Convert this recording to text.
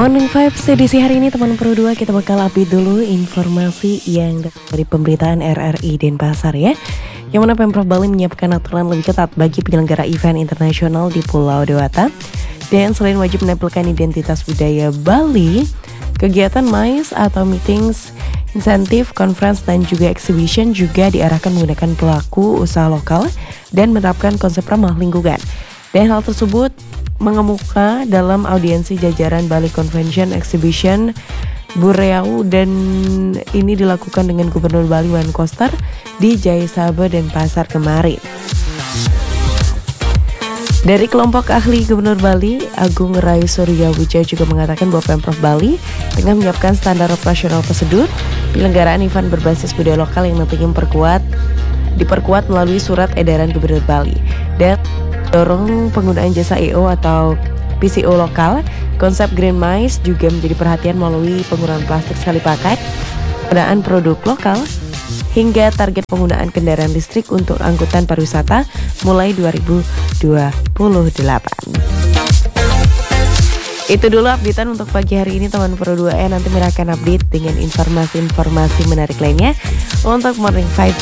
Morning Vibes edisi hari ini teman Pro 2 kita bakal update dulu informasi yang dari pemberitaan RRI Denpasar ya. Yang mana Pemprov Bali menyiapkan aturan lebih ketat bagi penyelenggara event internasional di Pulau Dewata. Dan selain wajib menampilkan identitas budaya Bali, kegiatan MICE atau meetings, insentif, conference dan juga exhibition juga diarahkan menggunakan pelaku usaha lokal dan menerapkan konsep ramah lingkungan. Dan hal tersebut mengemuka dalam audiensi jajaran Bali Convention Exhibition Bureau dan ini dilakukan dengan Gubernur Bali Wan Koster di Jayasabha Denpasar kemarin. Dari kelompok ahli Gubernur Bali, Agung Rai Surya Wuja juga mengatakan bahwa Pemprov Bali tengah menyiapkan standar operasional prosedur penyelenggaraan event berbasis budaya lokal yang nantinya diperkuat melalui surat edaran Gubernur Bali dan dorong penggunaan jasa EO atau PCO lokal. Konsep Green MICE juga menjadi perhatian melalui pengurangan plastik sekali pakai, penggunaan produk lokal, hingga target penggunaan kendaraan listrik untuk angkutan pariwisata mulai 2028. Itu dulu updatean untuk pagi hari ini teman Pro 2. Nanti Mira akan update dengan informasi-informasi menarik lainnya untuk Morning Vibes